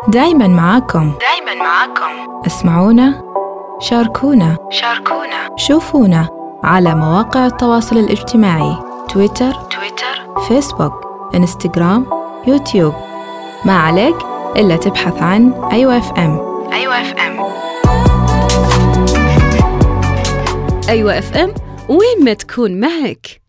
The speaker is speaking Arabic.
دايماً معاكم. اسمعونا، شاركونا، شوفونا على مواقع التواصل الاجتماعي: تويتر، فيسبوك، انستغرام، يوتيوب. ما عليك إلا تبحث عن أيوة اف ام. أيوة اف ام، وين ما تكون معك.